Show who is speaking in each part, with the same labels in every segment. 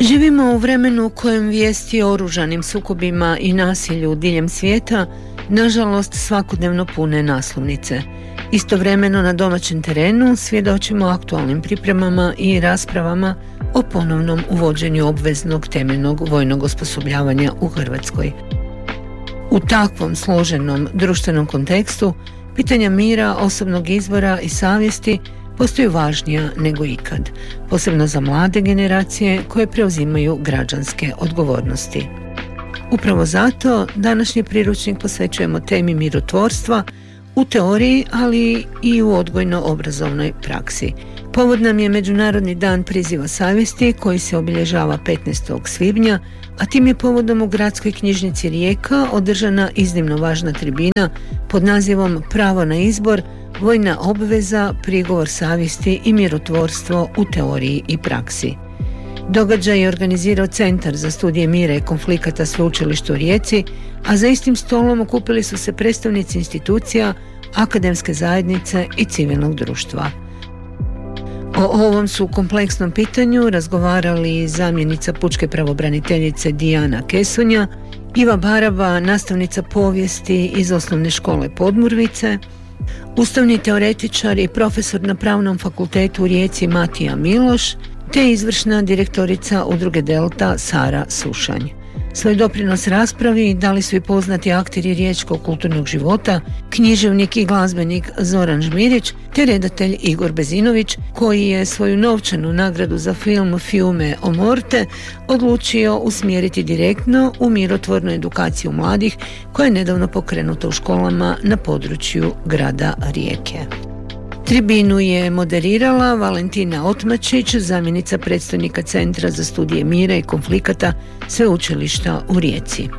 Speaker 1: Živimo u vremenu u kojem vijesti o oružanim sukobima i nasilju diljem svijeta nažalost svakodnevno pune naslovnice. Istovremeno na domaćem terenu svjedočimo aktualnim pripremama i raspravama o ponovnom uvođenju obveznog temeljnog vojnog osposobljavanja u Hrvatskoj. U takvom složenom društvenom kontekstu pitanja mira, osobnog izbora i savjesti postaju važnija nego ikad, posebno za mlade generacije koje preuzimaju građanske odgovornosti. Upravo zato današnji priručnik posvećujemo temi mirotvorstva u teoriji, ali i u odgojno-obrazovnoj praksi. Povod nam je Međunarodni dan priziva savjesti koji se obilježava 15. svibnja, a tim je povodom u Gradskoj knjižnici Rijeka održana iznimno važna tribina pod nazivom Pravo na izbor, vojna obveza, prigovor savjesti i mirotvorstvo u teoriji i praksi. Događaj je organizirao Centar za studije mira i konflikata Sveučilišta u Rijeci, a za istim stolom okupili su se predstavnici institucija, akademske zajednice i civilnog društva. O ovom su kompleksnom pitanju razgovarali zamjenica pučke pravobraniteljice Dijana Kesunja, Iva Baraba, nastavnica povijesti iz Osnovne škole Podmurvice, ustavni teoretičar i profesor na Pravnom fakultetu u Rijeci Matija Miloš, te izvršna direktorica Udruge Delta Sara Sušanj. Svoj doprinos raspravi dali su i poznati akteri riječkog kulturnog života, književnik i glazbenik Zoran Žmirić, te redatelj Igor Bezinović, koji je svoju novčanu nagradu za film Fiume o morte odlučio usmjeriti direktno u mirotvornu edukaciju mladih koja je nedavno pokrenuta u školama na području grada Rijeke. Tribinu je moderirala Valentina Otmačić, zamjenica predstojnika Centra za studije mira i konflikata Sveučilišta u Rijeci.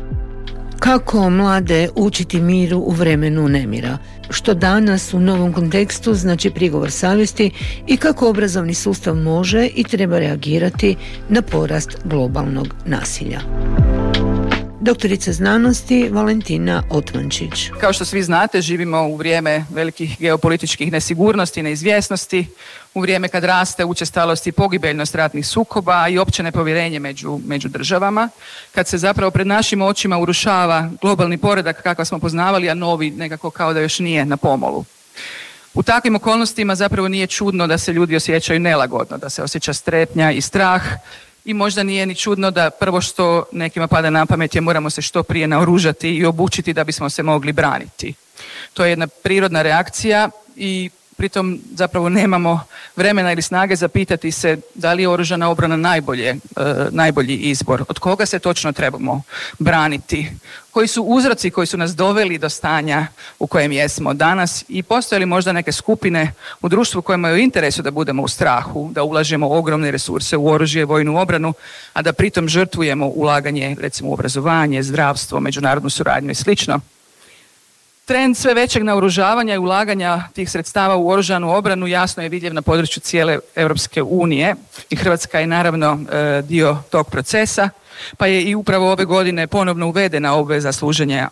Speaker 1: Kako mlade učiti miru u vremenu nemira? Što danas u novom kontekstu znači prigovor savjesti i kako obrazovni sustav može i treba reagirati na porast globalnog nasilja? Doktorica znanosti Valentina Otmančić.
Speaker 2: Kao što svi znate, živimo u vrijeme velikih geopolitičkih nesigurnosti i neizvjesnosti, u vrijeme kad raste učestalost i pogibeljnost ratnih sukoba i opće nepovjerenje među državama, kad se zapravo pred našim očima urušava globalni poredak kakav smo poznavali, a novi nekako kao da još nije na pomolu. U takvim okolnostima zapravo nije čudno da se ljudi osjećaju nelagodno, da se osjeća strepnja i strah. I možda nije ni čudno da prvo što nekima pada na pamet je moramo se što prije naoružati i obučiti da bismo se mogli braniti. To je jedna prirodna reakcija i pritom zapravo nemamo vremena ili snage zapitati se da li je oružana obrana najbolji izbor, od koga se točno trebamo braniti, koji su uzroci koji su nas doveli do stanja u kojem jesmo danas i postoje li možda neke skupine u društvu kojima je u interesu da budemo u strahu, da ulažemo ogromne resurse u oružje, vojnu obranu, a da pritom žrtvujemo ulaganje recimo u obrazovanje, zdravstvo, međunarodnu suradnju i slično. Trend sve većeg naoružavanja i ulaganja tih sredstava u oružanu obranu jasno je vidljiv na području cijele Europske unije i Hrvatska je naravno dio tog procesa, pa je i upravo ove godine ponovno uvedena obveza služenja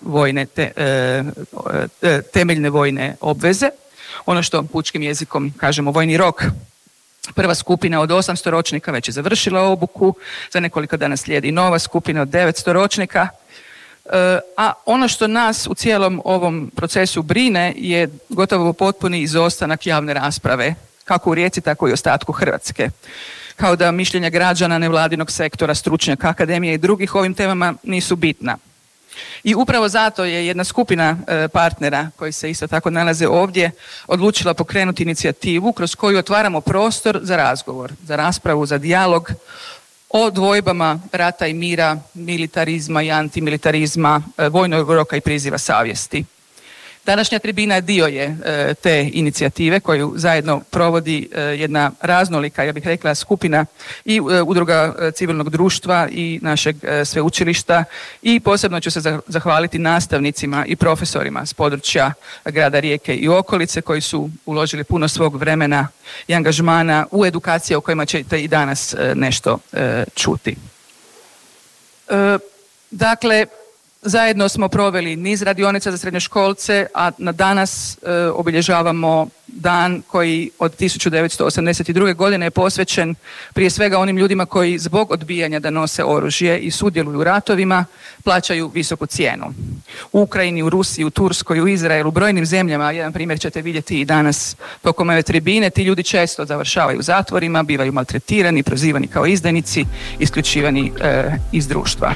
Speaker 2: temeljne vojne obveze, ono što pučkim jezikom kažemo vojni rok. Prva skupina od 800 ročnika već je završila obuku, za nekoliko dana slijedi nova skupina od 900 ročnika. A ono što nas u cijelom ovom procesu brine je gotovo potpuni izostanak javne rasprave, kako u Rijeci, tako i u ostatku Hrvatske. Kao da mišljenja građana, nevladinog sektora, stručnjaka, akademije i drugih ovim temama nisu bitna. I upravo zato je jedna skupina partnera koji se isto tako nalaze ovdje odlučila pokrenuti inicijativu kroz koju otvaramo prostor za razgovor, za raspravu, za dijalog o dvojbama rata i mira, militarizma i antimilitarizma, vojnog roka i priziva savjesti. Današnja tribina dio je te inicijative koju zajedno provodi jedna raznolika, ja bih rekla, skupina i udruga civilnog društva i našeg sveučilišta i posebno ću se zahvaliti nastavnicima i profesorima s područja grada Rijeke i okolice koji su uložili puno svog vremena i angažmana u edukacije o kojima ćete i danas nešto čuti. Dakle, Zajedno smo proveli niz radionica za srednjoškolce, a na danas obilježavamo dan koji od 1982. godine je posvećen prije svega onim ljudima koji zbog odbijanja da nose oružje i sudjeluju u ratovima plaćaju visoku cijenu. U Ukrajini, u Rusiji, u Turskoj, u Izraelu, u brojnim zemljama, jedan primjer ćete vidjeti i danas tokom ove tribine, ti ljudi često završavaju u zatvorima, bivaju maltretirani, prozivani kao izdajnici, isključivani iz društva.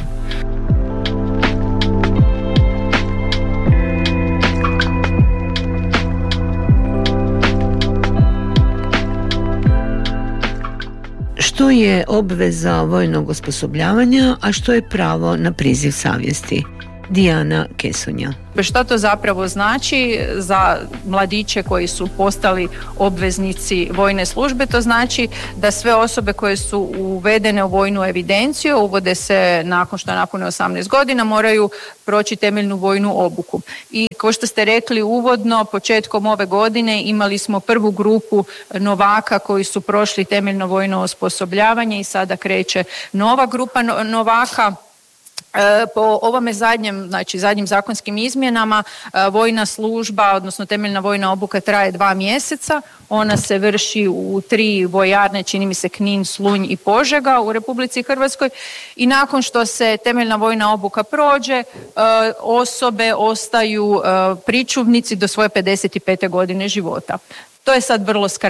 Speaker 1: Što je obveza vojnog osposobljavanja, a što je pravo na priziv savjesti? Dijana Kesonja.
Speaker 3: Što to zapravo znači za mladiće koji su postali obveznici vojne službe? To znači da sve osobe koje su uvedene u vojnu evidenciju, uvode se nakon što napune 18 godina, moraju proći temeljnu vojnu obuku. I kao što ste rekli uvodno, početkom ove godine imali smo prvu grupu novaka koji su prošli temeljno vojno osposobljavanje i sada kreće nova grupa novaka. Po ovome zadnjim zakonskim izmjenama vojna služba, odnosno temeljna vojna obuka traje 2 mjeseca. Ona se vrši u 3 vojarne, čini mi se Knin, Slunj i Požega u Republici Hrvatskoj i nakon što se temeljna vojna obuka prođe, osobe ostaju pričuvnici do svoje 55. godine života. To je sad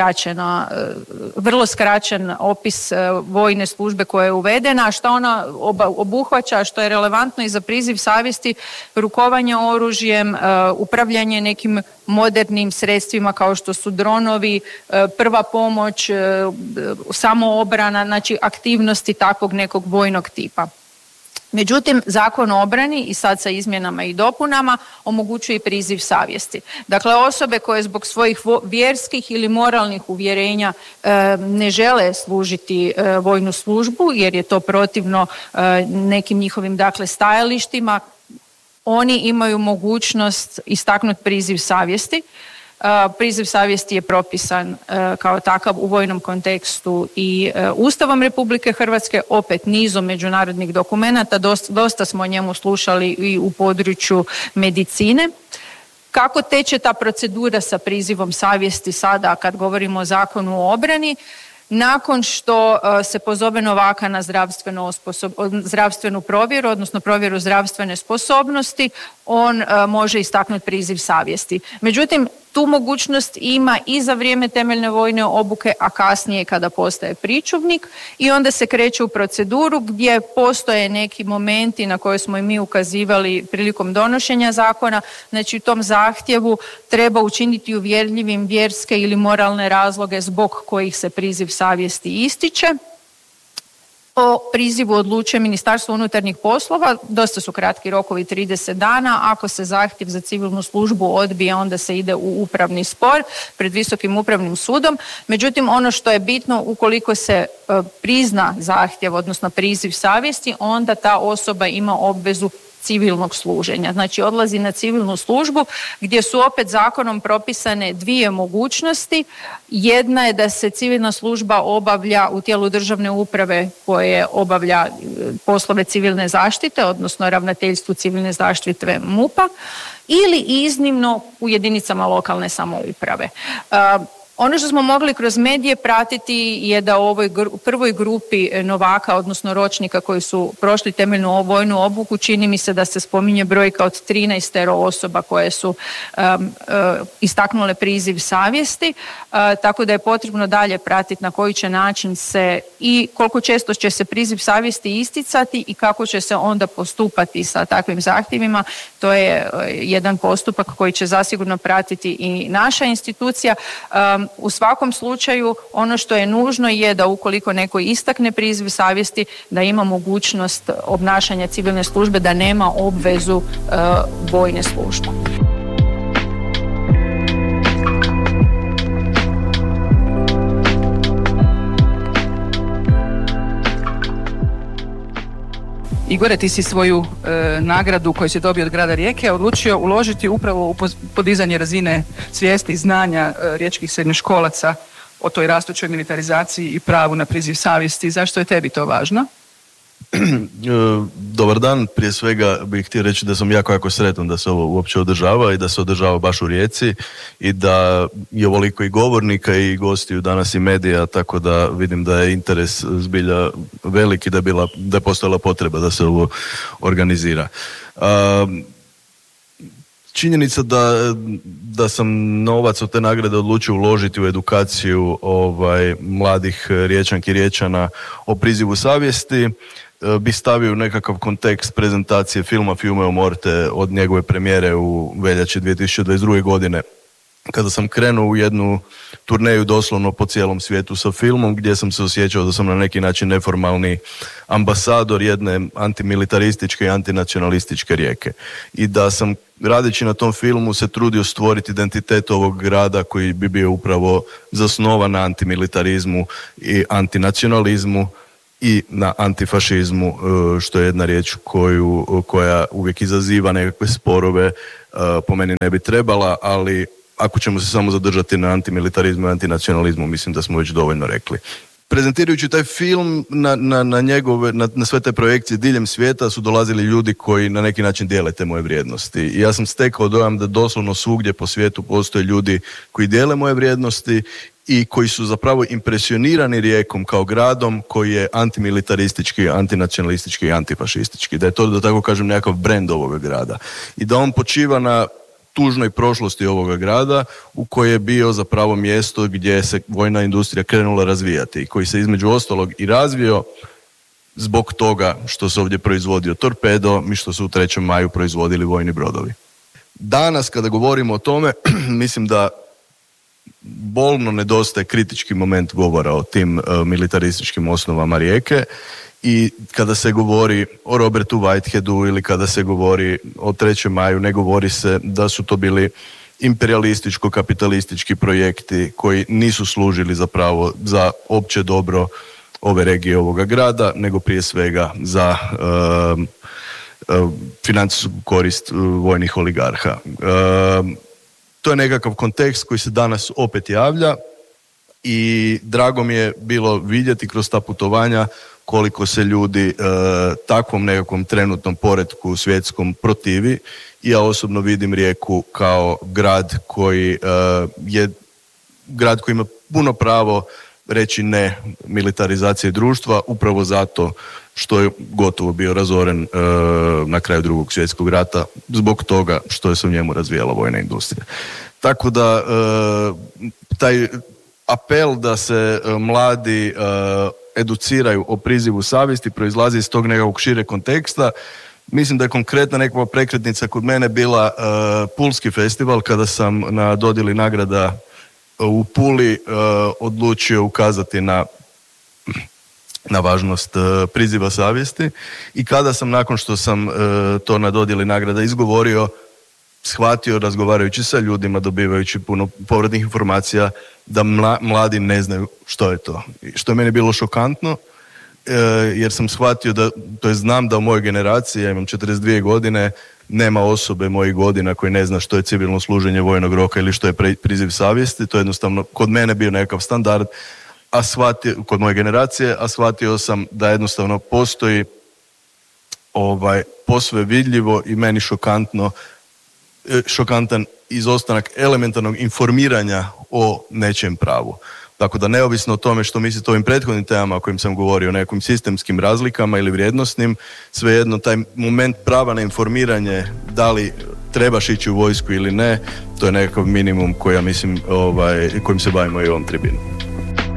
Speaker 3: vrlo skraćen opis vojne službe koja je uvedena, a što ona obuhvaća, što je relevantno i za priziv savjesti, rukovanje oružjem, upravljanje nekim modernim sredstvima kao što su dronovi, prva pomoć, samoobrana, znači aktivnosti takvog nekog vojnog tipa. Međutim, Zakon o obrani i sad sa izmjenama i dopunama omogućuje i priziv savjesti. Dakle, osobe koje zbog svojih vjerskih ili moralnih uvjerenja ne žele služiti vojnu službu jer je to protivno nekim njihovim stajalištima, oni imaju mogućnost istaknuti priziv savjesti. Priziv savjesti je propisan kao takav u vojnom kontekstu i Ustavom Republike Hrvatske, opet nizom međunarodnih dokumenata, dosta smo o njemu slušali i u području medicine. Kako teče ta procedura sa prizivom savjesti sada kad govorimo o Zakonu o obrani? Nakon što se pozove novaka na zdravstvenu provjeru, odnosno provjeru zdravstvene sposobnosti, on može istaknuti priziv savjesti. Međutim, tu mogućnost ima i za vrijeme temeljne vojne obuke, a kasnije kada postaje pričuvnik i onda se kreće u proceduru gdje postoje neki momenti na koje smo i mi ukazivali prilikom donošenja zakona. Znači u tom zahtjevu treba učiniti uvjerljivim vjerske ili moralne razloge zbog kojih se priziv savjesti ističe. O prizivu odlučuje Ministarstvo unutarnjih poslova, dosta su kratki rokovi, 30 dana. Ako se zahtjev za civilnu službu odbije, onda se ide u upravni spor pred Visokim upravnim sudom. Međutim, ono što je bitno, ukoliko se prizna zahtjev, odnosno priziv savjesti, onda ta osoba ima obvezu civilnog služenja. Znači odlazi na civilnu službu gdje su opet zakonom propisane 2 mogućnosti. Jedna je da se civilna služba obavlja u tijelu državne uprave koje obavlja poslove civilne zaštite, odnosno ravnateljstvu civilne zaštite MUP-a ili iznimno u jedinicama lokalne samouprave. Ono što smo mogli kroz medije pratiti je da u ovoj prvoj grupi novaka, odnosno ročnika koji su prošli temeljnu vojnu obuku, čini mi se da se spominje brojka od 13 osoba koje su istaknule priziv savjesti, tako da je potrebno dalje pratiti na koji će način se i koliko često će se priziv savjesti isticati i kako će se onda postupati sa takvim zahtjevima. To je jedan postupak koji će zasigurno pratiti i naša institucija. U svakom slučaju ono što je nužno je da ukoliko neko istakne priziv savjesti da ima mogućnost obnašanja civilne službe, da nema obvezu vojne službe.
Speaker 2: Igore, ti si svoju nagradu koju si dobio od grada Rijeke odlučio uložiti upravo u podizanje razine svijesti i znanja riječkih srednjoškolaca o toj rastućoj militarizaciji i pravu na priziv savjesti. Zašto je tebi to važno?
Speaker 4: Dobar dan, prije svega bih htio reći da sam jako sretan da se ovo uopće održava i da se održava baš u Rijeci i da je ovoliko i govornika i gostiju danas i medija, tako da vidim da je interes zbilja veliki, da je postojala potreba da se ovo organizira. Činjenica da sam novac od te nagrade odlučio uložiti u edukaciju mladih Riječanki i Riječana o prizivu savjesti bi stavio u nekakav kontekst prezentacije filma Fiume o Morte od njegove premijere u veljači 2022. godine, kada sam krenuo u jednu turneju doslovno po cijelom svijetu sa filmom, gdje sam se osjećao da sam na neki način neformalni ambasador jedne antimilitarističke i antinacionalističke Rijeke. I da sam, radeći na tom filmu, se trudio stvoriti identitet ovog grada koji bi bio upravo zasnovan na antimilitarizmu i antinacionalizmu i na antifašizmu, što je jedna riječ koja uvijek izaziva nekakve sporove, po meni ne bi trebala, ali ako ćemo se samo zadržati na antimilitarizmu i antinacionalizmu, mislim da smo već dovoljno rekli. Prezentirajući taj film, na sve te projekcije diljem svijeta su dolazili ljudi koji na neki način dijele te moje vrijednosti. I ja sam stekao dojam da doslovno svugdje po svijetu postoje ljudi koji dijele moje vrijednosti i koji su zapravo impresionirani Rijekom kao gradom koji je antimilitaristički, antinacionalistički i antifašistički. Da je to, da tako kažem, nekakav brend ovoga grada. I da on počiva na tužnoj prošlosti ovoga grada u koje je bio zapravo mjesto gdje se vojna industrija krenula razvijati i koji se između ostalog i razvio zbog toga što se ovdje proizvodio torpedo i što su u 3. maju proizvodili vojni brodovi. Danas kada govorimo o tome, mislim da bolno nedostaje kritički moment govora o tim militarističkim osnovama Rijeke. I kada se govori o Robertu Whiteheadu ili kada se govori o 3. maju, ne govori se da su to bili imperialističko-kapitalistički projekti koji nisu služili zapravo za opće dobro ove regije, ovoga grada, nego prije svega za financijsku korist vojnih oligarha. To je nekakav kontekst koji se danas opet javlja i drago mi je bilo vidjeti kroz ta putovanja koliko se ljudi takvom nekakvom trenutnom poretku svjetskom protivi. I ja osobno vidim Rijeku kao grad koji je grad koji ima puno pravo reći ne militarizaciji društva, upravo zato što je gotovo bio razoren na kraju Drugog svjetskog rata zbog toga što je se u njemu razvijala vojna industrija. Tako da taj apel da se mladi educiraju o prizivu savjesti proizlazi iz tog nekakvog šireg konteksta. Mislim da je konkretna nekakva prekretnica kod mene bila Pulski festival, kada sam na dodjeli nagrada u Puli odlučio ukazati na važnost priziva savjesti i kada sam, nakon što sam to na dodjeli nagrada izgovorio, shvatio, razgovarajući sa ljudima, dobivajući puno povratnih informacija, da mladi ne znaju što je to. Što je meni bilo šokantno, jer sam shvatio znam da u mojoj generaciji, ja imam 42 godine, nema osobe mojih godina koji ne zna što je civilno služenje vojnog roka ili što je priziv savjesti. To je jednostavno kod mene bio nekakav standard, kod moje generacije, a shvatio sam da jednostavno postoji posve vidljivo i meni šokantan izostanak elementarnog informiranja o nečijem pravu. Tako da neovisno o tome što mislite o ovim prethodnim temama o kojim sam govorio, o nekim sistemskim razlikama ili vrijednostnim, svejedno taj moment prava na informiranje, da li trebaš ići u vojsku ili ne, to je nekakav minimum koji ja mislim, kojim se bavimo i u ovom tribinu.